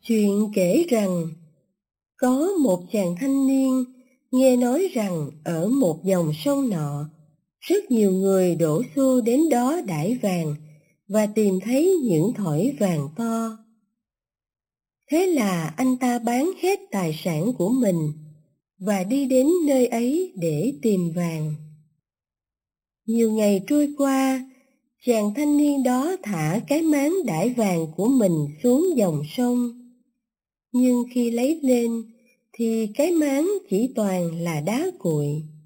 Chuyện kể rằng, có một chàng thanh niên nghe nói rằng ở một dòng sông nọ, rất nhiều người đổ xô đến đó đãi vàng và tìm thấy những thỏi vàng to. Thế là anh ta bán hết tài sản của mình và đi đến nơi ấy để tìm vàng. Nhiều ngày trôi qua, chàng thanh niên đó thả cái máng đãi vàng của mình xuống dòng sông. Nhưng khi lấy lên thì cái máng chỉ toàn là đá cuội.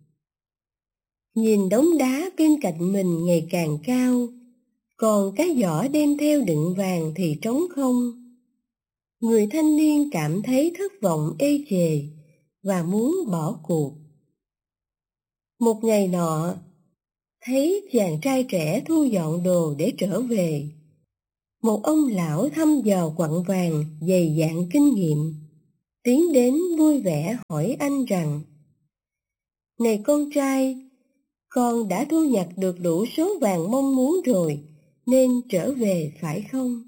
Nhìn đống đá bên cạnh mình ngày càng cao, còn cái giỏ đem theo đựng vàng thì trống không. Người thanh niên cảm thấy thất vọng ê chề và muốn bỏ cuộc. Một ngày nọ, thấy chàng trai trẻ thu dọn đồ để trở về, một ông lão thăm dò quặng vàng dày dạn kinh nghiệm tiến đến vui vẻ hỏi anh rằng: "Này con trai, con đã thu nhặt được đủ số vàng mong muốn rồi, nên trở về phải không?"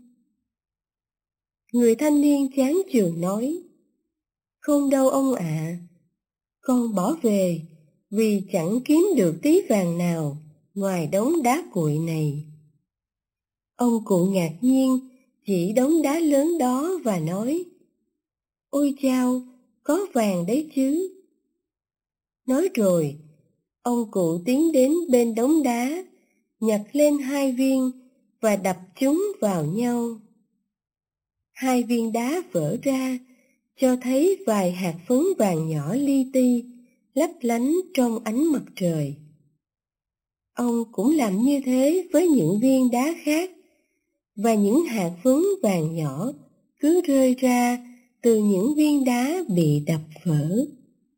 Người thanh niên chán chường nói: "Không đâu ông ạ, con bỏ về vì chẳng kiếm được tí vàng nào ngoài đống đá cuội này." Ông cụ ngạc nhiên chỉ đống đá lớn đó và nói: "Ôi chao, có vàng đấy chứ." Nói rồi, ông cụ tiến đến bên đống đá, nhặt lên 2 viên và đập chúng vào nhau. 2 viên đá vỡ ra, cho thấy vài hạt phấn vàng nhỏ li ti, lấp lánh trong ánh mặt trời. Ông cũng làm như thế với những viên đá khác, và những hạt phấn vàng nhỏ cứ rơi ra từ những viên đá bị đập vỡ.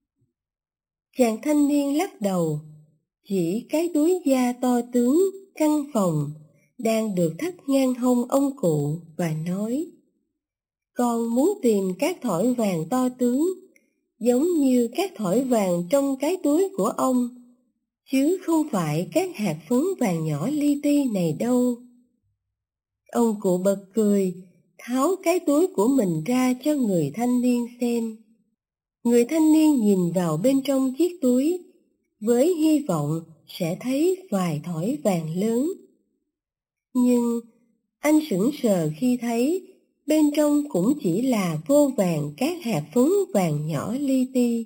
Chàng thanh niên lắc đầu, chỉ cái túi da to tướng, căng phồng đang được thắt ngang hông ông cụ và nói: "Con muốn tìm các thỏi vàng to tướng, giống như các thỏi vàng trong cái túi của ông, chứ không phải các hạt phấn vàng nhỏ li ti này đâu." Ông cụ bật cười, tháo cái túi của mình ra cho người thanh niên xem. Người thanh niên nhìn vào bên trong chiếc túi, với hy vọng sẽ thấy vài thỏi vàng lớn. Nhưng anh sững sờ khi thấy bên trong cũng chỉ là vô vàn các hạt phấn vàng nhỏ li ti.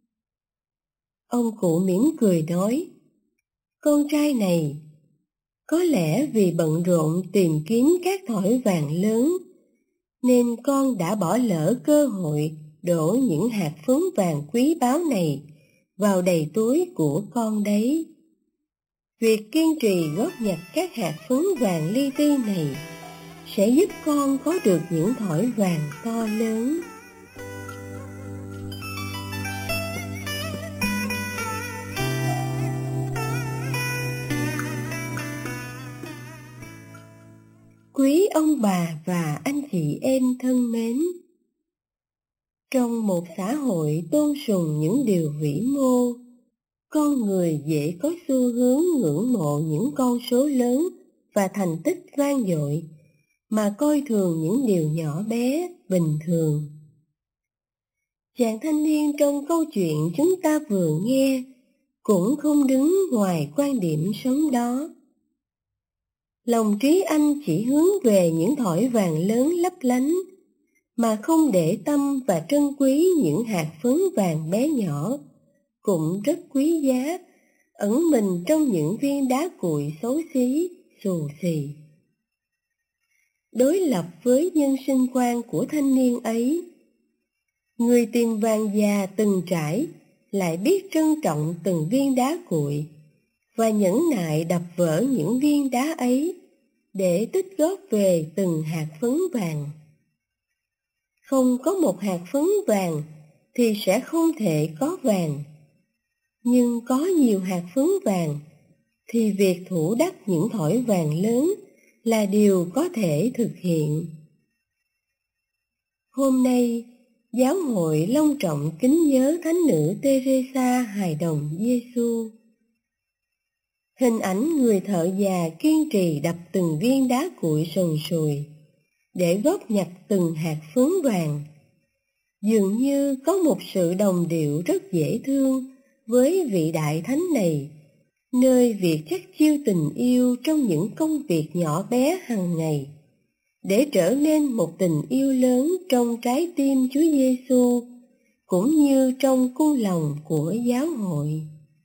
Ông cụ mỉm cười nói: "Con trai này, có lẽ vì bận rộn tìm kiếm các thỏi vàng lớn, nên con đã bỏ lỡ cơ hội đổ những hạt phấn vàng quý báu này vào đầy túi của con đấy. Việc kiên trì góp nhặt các hạt phấn vàng li ti này sẽ giúp con có được những thỏi vàng to lớn." Quý ông bà và anh chị em thân mến, trong một xã hội tôn sùng những điều vĩ mô, con người dễ có xu hướng ngưỡng mộ những con số lớn và thành tích vang dội, mà coi thường những điều nhỏ bé, bình thường. Chàng thanh niên trong câu chuyện chúng ta vừa nghe cũng không đứng ngoài quan điểm sống đó. Lòng trí anh chỉ hướng về những thỏi vàng lớn lấp lánh, mà không để tâm và trân quý những hạt phấn vàng bé nhỏ, cũng rất quý giá, ẩn mình trong những viên đá cuội xấu xí, xù xì. Đối lập với nhân sinh quan của thanh niên ấy, người tìm vàng già từng trải lại biết trân trọng từng viên đá cuội và nhẫn nại đập vỡ những viên đá ấy để tích góp về từng hạt phấn vàng. Không có một hạt phấn vàng thì sẽ không thể có vàng, nhưng có nhiều hạt phấn vàng thì việc thủ đắc những thỏi vàng lớn là điều có thể thực hiện. Hôm nay, giáo hội long trọng kính nhớ thánh nữ Teresa hài đồng Giêsu. Hình ảnh người thợ già kiên trì đập từng viên đá cuội sần sùi để góp nhặt từng hạt phấn vàng. Dường như có một sự đồng điệu rất dễ thương với vị đại thánh này, nơi việc chắc chiêu tình yêu trong những công việc nhỏ bé hàng ngày, để trở nên một tình yêu lớn trong trái tim Chúa Giêsu, cũng như trong cung lòng của giáo hội.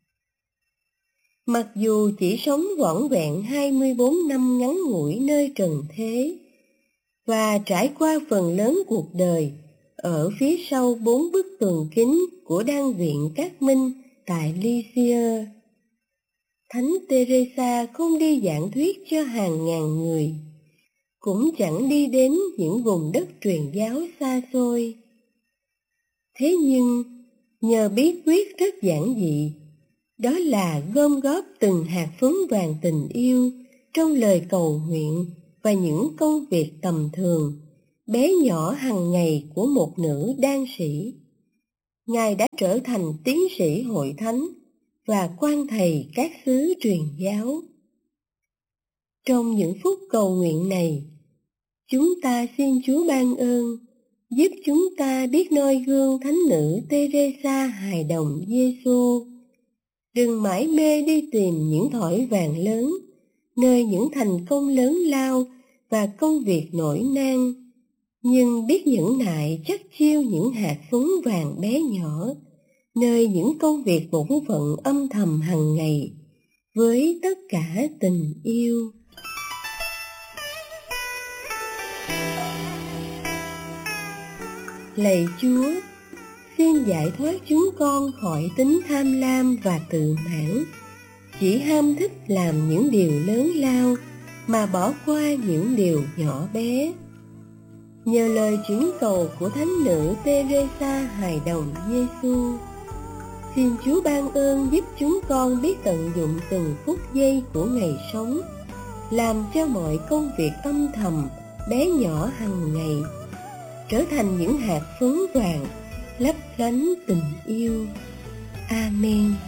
Mặc dù chỉ sống vỏn vẹn 24 năm ngắn ngủi nơi trần thế, và trải qua phần lớn cuộc đời ở phía sau 4 bức tường kính của đan viện Cát Minh tại Lisieux, Thánh Teresa không đi giảng thuyết cho hàng ngàn người, cũng chẳng đi đến những vùng đất truyền giáo xa xôi. Thế nhưng, nhờ bí quyết rất giản dị, đó là gom góp từng hạt phấn vàng tình yêu trong lời cầu nguyện và những công việc tầm thường, bé nhỏ hàng ngày của một nữ đan sĩ. Ngài đã trở thành tiến sĩ hội thánh và quan thầy các xứ truyền giáo. Trong những phút cầu nguyện này, chúng ta xin Chúa ban ơn, giúp chúng ta biết noi gương thánh nữ Teresa hài đồng Giêsu. Đừng mãi mê đi tìm những thỏi vàng lớn, nơi những thành công lớn lao và công việc nổi nan, nhưng biết nhẫn nại chắc chiêu những hạt phấn vàng bé nhỏ, nơi những công việc bổn phận âm thầm hàng ngày, với tất cả tình yêu. Lạy Chúa, xin giải thoát chúng con khỏi tính tham lam và tự mãn, chỉ ham thích làm những điều lớn lao mà bỏ qua những điều nhỏ bé. Nhờ lời chuyển cầu của thánh nữ Teresa hài đồng Giêsu, xin Chúa ban ơn giúp chúng con biết tận dụng từng phút giây của ngày sống, làm cho mọi công việc âm thầm bé nhỏ hàng ngày trở thành những hạt phấn vàng lấp lánh tình yêu. Amen.